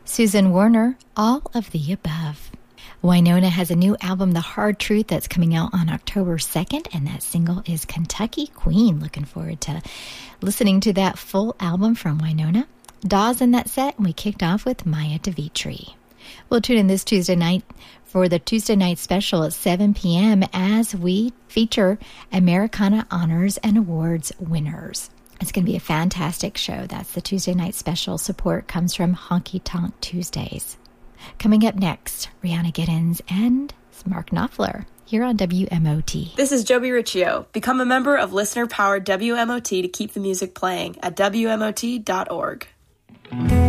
Susan Werner, All of the Above. Wynonna has a new album, The Hard Truth, that's coming out on October 2nd, and that single is Kentucky Queen. Looking forward to listening to that full album from Wynonna. Dawes in that set, and we kicked off with Maya DeVitri. We'll tune in this Tuesday night for the Tuesday night special at 7 p.m. as we feature Americana Honors and Awards winners. It's going to be a fantastic show. That's the Tuesday night special. Support comes from Honky Tonk Tuesdays. Coming up next, Rihanna Giddens and Mark Knopfler here on WMOT. This is Joby Riccio. Become a member of listener-powered WMOT to keep the music playing at WMOT.org.